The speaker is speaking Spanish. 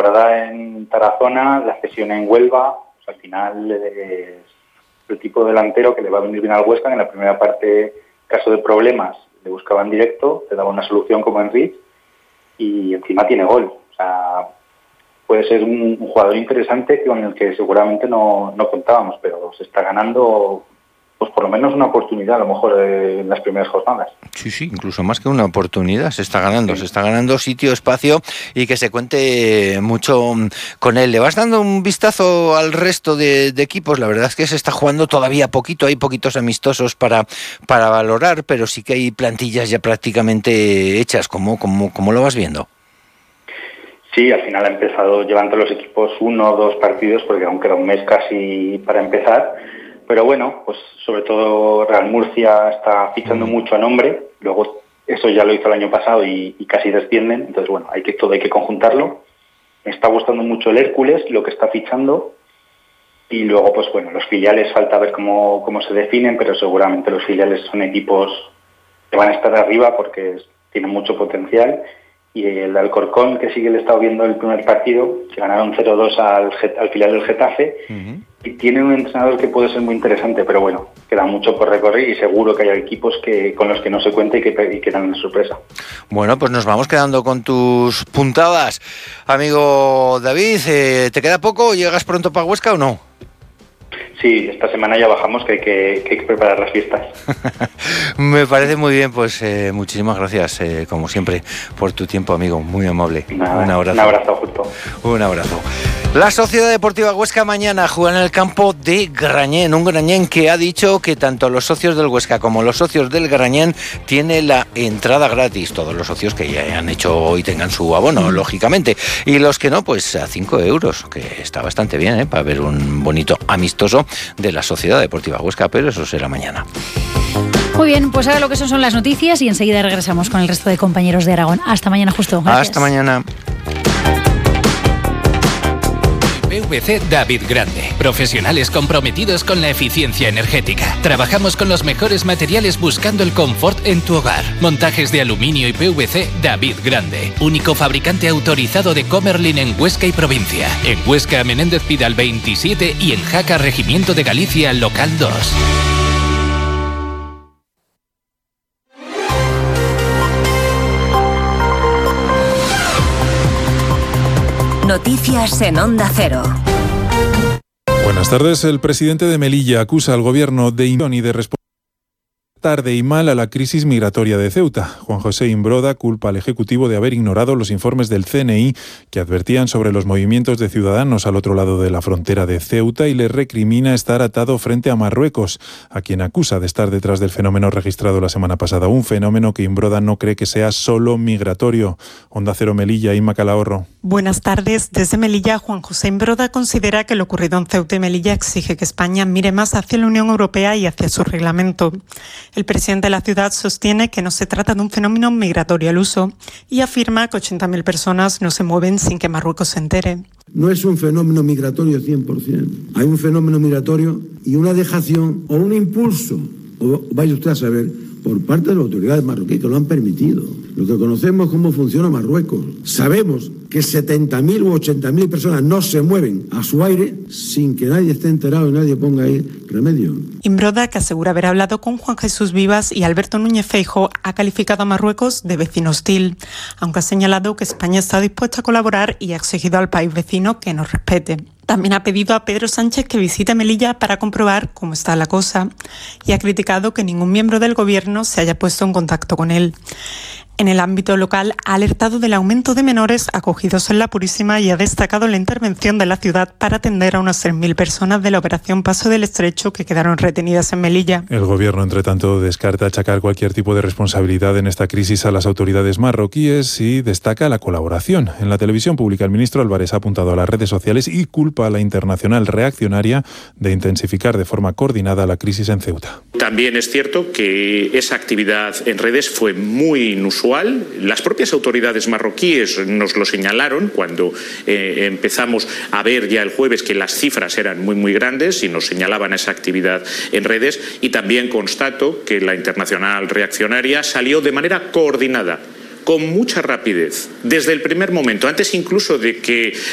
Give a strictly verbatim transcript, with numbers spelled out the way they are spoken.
temporada en Tarazona, la cesión en Huelva, pues al final es el tipo de delantero que le va a venir bien al Huesca. En la primera parte, caso de problemas, le buscaban directo, te daba una solución como Enrique y encima tiene gol. O sea, puede ser un, un jugador interesante con el que seguramente no, no contábamos, pero se está ganando pues por lo menos una oportunidad a lo mejor eh, en las primeras jornadas. Sí, sí, incluso más que una oportunidad, se está ganando, Sí. se está ganando sitio, espacio y que se cuente mucho con él. ¿Le vas dando un vistazo al resto de, de equipos? La verdad es que se está jugando todavía poquito, hay poquitos amistosos para, para valorar, pero sí que hay plantillas ya prácticamente hechas. ¿Cómo, cómo, cómo lo vas viendo? Sí, al final ha empezado llevando los equipos uno o dos partidos porque aún queda un mes casi para empezar. Pero bueno, pues sobre todo Real Murcia está fichando mm. mucho a nombre, luego eso ya lo hizo el año pasado y, y casi descienden, entonces bueno, hay que todo hay que conjuntarlo. Me está gustando mucho el Hércules, lo que está fichando, y luego pues bueno, los filiales falta ver cómo, cómo se definen, pero seguramente los filiales son equipos que van a estar arriba porque tienen mucho potencial. Y el Alcorcón, que sí que le he estado viendo el primer partido, que ganaron cero dos al, al filial del Getafe, uh-huh. y tiene un entrenador que puede ser muy interesante, pero bueno, queda mucho por recorrer y seguro que hay equipos que con los que no se cuenta y que, y que dan una sorpresa. Bueno, pues nos vamos quedando con tus puntadas. Amigo David, eh, ¿te queda poco? ¿Llegas pronto para Huesca o no? Sí, esta semana ya bajamos, que hay que, que, hay que preparar las fiestas. Me parece muy bien, pues eh, muchísimas gracias, eh, como siempre, por tu tiempo, amigo, muy amable. Nada, un abrazo. Un abrazo, justo. Un abrazo. La Sociedad Deportiva Huesca mañana juega en el campo de Grañén, un Grañén que ha dicho que tanto los socios del Huesca como los socios del Grañén tienen la entrada gratis, todos los socios que ya han hecho hoy tengan su abono, lógicamente, y los que no, pues a cinco euros, que está bastante bien, ¿eh? Para ver un bonito amistoso de la Sociedad Deportiva Huesca, pero eso será mañana. Muy bien, pues ahora lo que son son las noticias y enseguida regresamos con el resto de compañeros de Aragón. Hasta mañana, Justo. Gracias. Hasta mañana. P V C David Grande. Profesionales comprometidos con la eficiencia energética. Trabajamos con los mejores materiales buscando el confort en tu hogar. Montajes de aluminio y P V C David Grande. Único fabricante autorizado de Comerlin en Huesca y provincia. En Huesca, Menéndez Pidal veintisiete y en Jaca, Regimiento de Galicia, local dos. Noticias en Onda Cero. Buenas tardes. El presidente de Melilla acusa al gobierno de inacción y de responsabilidad tarde y mal a la crisis migratoria de Ceuta. Juan José Imbroda culpa al Ejecutivo de haber ignorado los informes del C N I que advertían sobre los movimientos de ciudadanos al otro lado de la frontera de Ceuta y le recrimina estar atado frente a Marruecos, a quien acusa de estar detrás del fenómeno registrado la semana pasada. Un fenómeno que Imbroda no cree que sea solo migratorio. Onda Cero Melilla, Inma Calahorro. Buenas tardes. Desde Melilla, Juan José Imbroda considera que lo ocurrido en Ceuta y Melilla exige que España mire más hacia la Unión Europea y hacia su reglamento. El presidente de la ciudad sostiene que no se trata de un fenómeno migratorio al uso y afirma que ochenta mil personas no se mueven sin que Marruecos se entere. No es un fenómeno migratorio cien por ciento. Hay un fenómeno migratorio y una dejación o un impulso, o vaya usted a saber, por parte de las autoridades marroquíes que lo han permitido. Lo que conocemos cómo funciona Marruecos. Sabemos que setenta mil u ochenta mil personas no se mueven a su aire sin que nadie esté enterado y nadie ponga ahí remedio. Imbroda, que asegura haber hablado con Juan Jesús Vivas y Alberto Núñez Feijóo, ha calificado a Marruecos de vecino hostil, aunque ha señalado que España está dispuesta a colaborar y ha exigido al país vecino que nos respete. También ha pedido a Pedro Sánchez que visite Melilla para comprobar cómo está la cosa y ha criticado que ningún miembro del gobierno se haya puesto en contacto con él. En el ámbito local ha alertado del aumento de menores acogidos en la Purísima y ha destacado la intervención de la ciudad para atender a unas tres mil personas de la operación Paso del Estrecho que quedaron retenidas en Melilla. El gobierno, entre tanto, descarta achacar cualquier tipo de responsabilidad en esta crisis a las autoridades marroquíes y destaca la colaboración. En la televisión pública, el ministro Álvarez ha apuntado a las redes sociales y culpa a la internacional reaccionaria de intensificar de forma coordinada la crisis en Ceuta. También es cierto que esa actividad en redes fue muy inusual. Las propias autoridades marroquíes nos lo señalaron cuando eh, empezamos a ver ya el jueves que las cifras eran muy muy grandes y nos señalaban esa actividad en redes, y también constato que la internacional reaccionaria salió de manera coordinada, con mucha rapidez, desde el primer momento, antes incluso de que